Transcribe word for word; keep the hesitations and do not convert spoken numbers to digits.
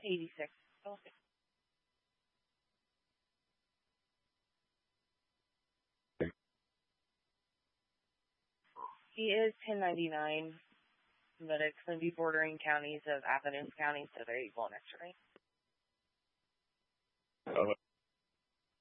eighty-six. Okay. He is ten ninety-nine, but it's going to be bordering counties of Athens County, so there you go, next right. Uh,